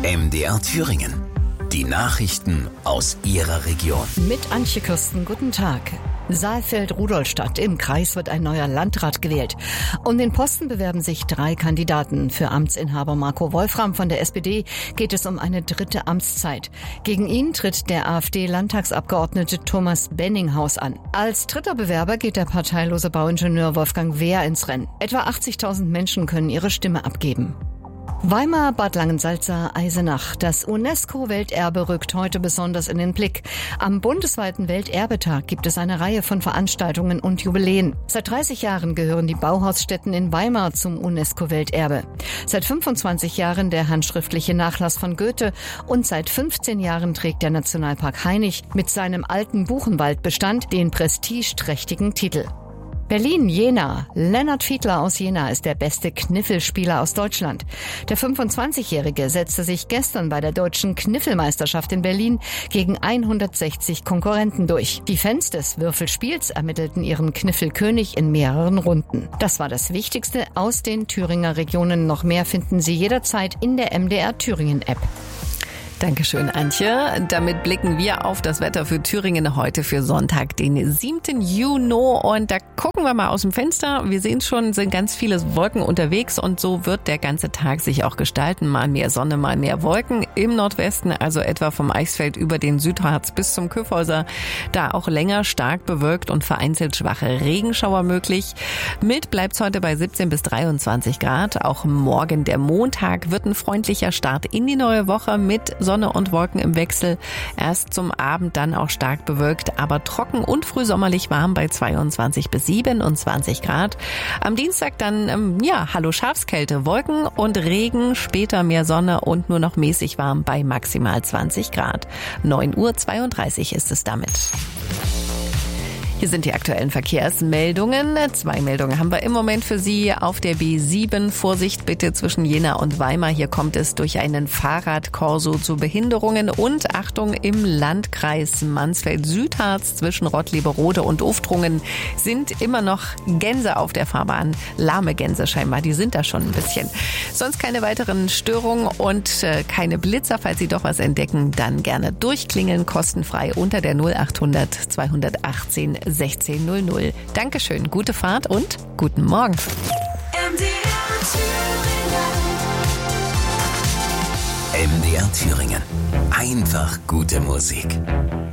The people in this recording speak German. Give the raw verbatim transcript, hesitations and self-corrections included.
M D R Thüringen. Die Nachrichten aus Ihrer Region. Mit Antje Kirsten, guten Tag. Saalfeld-Rudolstadt im Kreis wird ein neuer Landrat gewählt. Um den Posten bewerben sich drei Kandidaten. Für Amtsinhaber Marco Wolfram von der S P D geht es um eine dritte Amtszeit. Gegen ihn tritt der AfD-Landtagsabgeordnete Thomas Benninghaus an. Als dritter Bewerber geht der parteilose Bauingenieur Wolfgang Wehr ins Rennen. Etwa achtzigtausend Menschen können ihre Stimme abgeben. Weimar, Bad Langensalza, Eisenach. Das UNESCO-Welterbe rückt heute besonders in den Blick. Am bundesweiten Welterbetag gibt es eine Reihe von Veranstaltungen und Jubiläen. Seit dreißig Jahren gehören die Bauhausstätten in Weimar zum UNESCO-Welterbe. Seit fünfundzwanzig Jahren der handschriftliche Nachlass von Goethe und seit fünfzehn Jahren trägt der Nationalpark Hainich mit seinem alten Buchenwaldbestand den prestigeträchtigen Titel. Berlin-Jena. Lennart Fiedler aus Jena ist der beste Kniffelspieler aus Deutschland. Der fünfundzwanzigjährige setzte sich gestern bei der deutschen Kniffelmeisterschaft in Berlin gegen hundertsechzig Konkurrenten durch. Die Fans des Würfelspiels ermittelten ihren Kniffelkönig in mehreren Runden. Das war das Wichtigste aus den Thüringer Regionen. Noch mehr finden Sie jederzeit in der M D R Thüringen App. Dankeschön, Antje. Damit blicken wir auf das Wetter für Thüringen heute für Sonntag, den siebten Juni. Und da gucken wir mal aus dem Fenster. Wir sehen schon, sind ganz viele Wolken unterwegs und so wird der ganze Tag sich auch gestalten. Mal mehr Sonne, mal mehr Wolken. Im Nordwesten, also etwa vom Eichsfeld über den Südharz bis zum Kyffhäuser, da auch länger stark bewölkt und vereinzelt schwache Regenschauer möglich. Mild bleibt's heute bei siebzehn bis dreiundzwanzig Grad. Auch morgen, der Montag, wird ein freundlicher Start in die neue Woche mit Sonne und Wolken im Wechsel. Erst zum Abend dann auch stark bewölkt, aber trocken und frühsommerlich warm bei zweiundzwanzig bis siebenundzwanzig Grad. Am Dienstag dann, ähm, ja, hallo Schafskälte, Wolken und Regen, später mehr Sonne und nur noch mäßig warm bei maximal zwanzig Grad. neun Uhr zweiunddreißig ist es damit. Hier sind die aktuellen Verkehrsmeldungen. Zwei Meldungen haben wir im Moment für Sie auf der B sieben. Vorsicht bitte zwischen Jena und Weimar. Hier kommt es durch einen Fahrradkorso zu Behinderungen. Und Achtung, im Landkreis Mansfeld-Südharz zwischen Rottleberode und Uftrungen sind immer noch Gänse auf der Fahrbahn. Lahme Gänse scheinbar, die sind da schon ein bisschen. Sonst keine weiteren Störungen und äh, keine Blitzer. Falls Sie doch was entdecken, dann gerne durchklingeln, kostenfrei unter der null achthundert zweihundertachtzehn sechzehn null null. Dankeschön, gute Fahrt und guten Morgen. M D R Thüringen. M D R Thüringen. Einfach gute Musik.